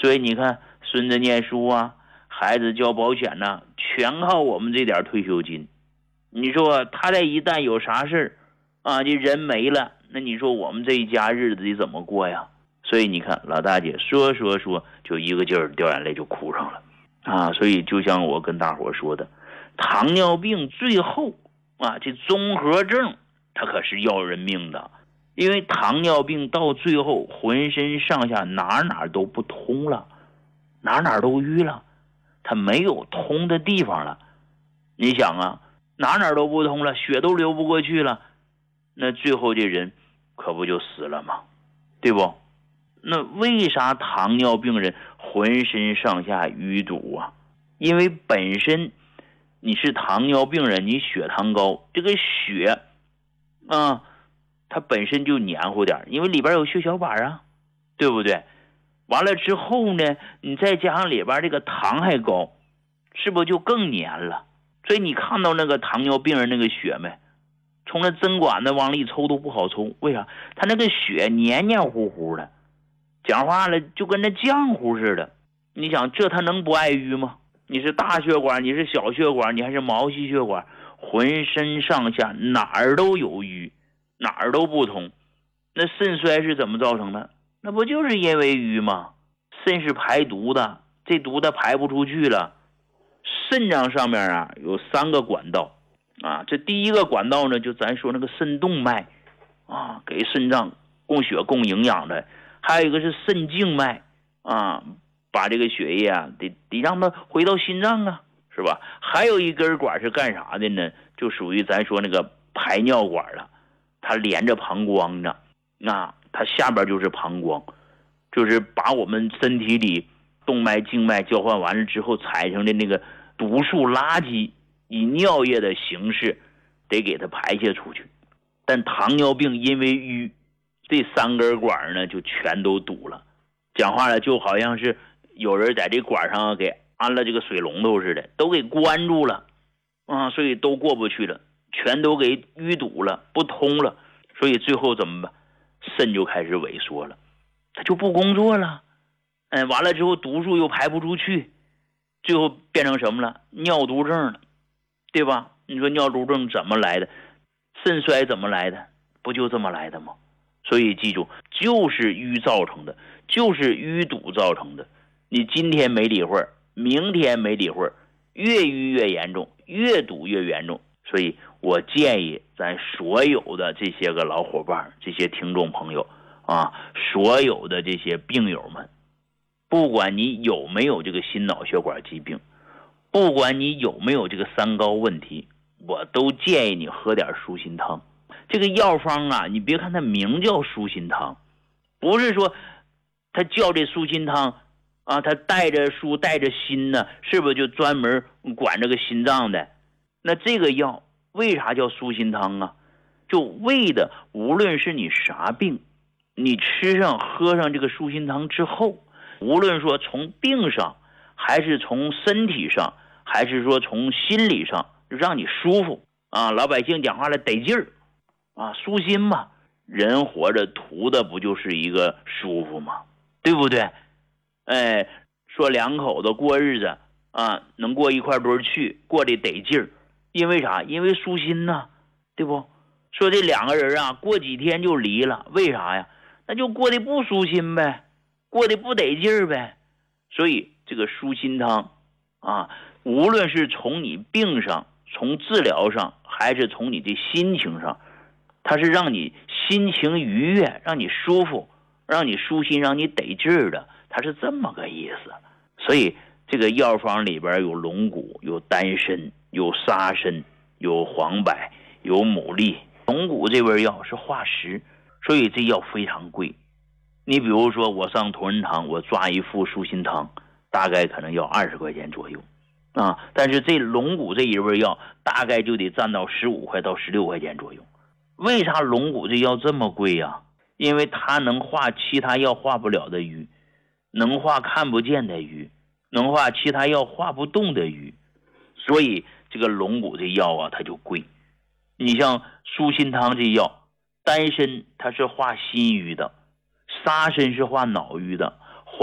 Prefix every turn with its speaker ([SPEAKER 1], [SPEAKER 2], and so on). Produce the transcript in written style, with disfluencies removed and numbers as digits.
[SPEAKER 1] 所以你看，孙子念书啊，孩子交保险呐，全靠我们这点退休金。你说他这一旦有啥事啊，这人没了，那你说我们这一家日子得怎么过呀？所以你看，老大姐说，就一个劲儿掉眼泪就哭上了啊。所以就像我跟大伙说的，糖尿病最后啊，这综合症它可是要人命的。因为糖尿病到最后浑身上下哪都不通了，哪都淤了，它没有通的地方了。你想啊，哪都不通了，血都流不过去了，那最后这人可不就死了吗？对不？那为啥糖尿病人浑身上下淤堵啊？因为本身你是糖尿病人，你血糖高，这个血啊它本身就黏糊点，因为里边有血小板啊，对不对？完了之后呢，你再加上里边这个糖还高，是不是就更黏了？所以你看到那个糖尿病人那个血没？从那针管子往里抽都不好抽，为啥？他那个血黏黏糊糊的，讲话了就跟那浆糊似的。你想这他能不爱淤吗？你是大血管，你是小血管，你还是毛细血管，浑身上下哪儿都有淤，哪儿都不通。那肾衰是怎么造成的？那不就是因为淤吗？肾是排毒的，这毒它排不出去了。肾脏上面啊有3个管道啊，这第一个管道呢，就咱说那个肾动脉啊，给肾脏供血供营养的。还有一个是肾静脉啊，把这个血液啊得让它回到心脏啊，是吧？还有一根管是干啥的呢？就属于咱说那个排尿管了，它连着膀胱的，那它下边就是膀胱，就是把我们身体里动脉静脉交换完了之后产生的那个毒素垃圾，以尿液的形式得给它排泄出去。但糖尿病因为淤，这3根管呢就全都堵了。讲话了就好像是有人在这管上给安了这个水龙头似的，都给关住了啊，所以都过不去了，全都给淤堵了，不通了。所以最后怎么办？肾就开始萎缩了，它就不工作了。完了之后毒素又排不出去，最后变成什么了？尿毒症了，对吧？你说尿毒症怎么来的？肾衰怎么来的？不就这么来的吗？所以记住，就是淤造成的，就是淤堵造成的。你今天没理会，明天没理会，越淤越严重，越堵越严重。所以我建议咱所有的这些个老伙伴，这些听众朋友啊，所有的这些病友们，不管你有没有这个心脑血管疾病，不管你有没有这个三高问题，我都建议你喝点舒心汤。这个药方啊，你别看它名叫舒心汤，不是说它叫这舒心汤啊，它带着舒带着心呢，是不是就专门管这个心脏的？那这个药为啥叫舒心汤啊？就为的无论是你啥病，你吃上喝上这个舒心汤之后，无论说从病上，还是从身体上，还是说从心理上，让你舒服啊！老百姓讲话了得劲儿啊，舒心嘛，人活着图的不就是一个舒服吗？对不对？说两口子过日子啊，能过一块堆去，过得得劲儿，因为啥？因为舒心呐，对不？说这两个人啊，过几天就离了，为啥呀？那就过得不舒心呗，过得不得劲儿呗。所以这个舒心汤啊，无论是从你病上，从治疗上，还是从你的心情上，它是让你心情愉悦，让你舒服，让你舒心，让你得劲儿的，它是这么个意思。所以这个药方里边有龙骨，有丹参，有沙参，有黄柏，有牡蛎。龙骨这味药是化石，所以这药非常贵。你比如说我上同仁堂，我抓一副舒心汤，大概可能要20块钱左右啊，但是这龙骨这一味药大概就得占到15块到16块钱左右。为啥龙骨这药这么贵啊？因为它能化其他药化不了的瘀，能化看不见的瘀，能化其他药化不动的瘀，所以这个龙骨这药啊它就贵。你像舒心汤这药，丹参它是化心瘀的，沙参是化脑瘀的，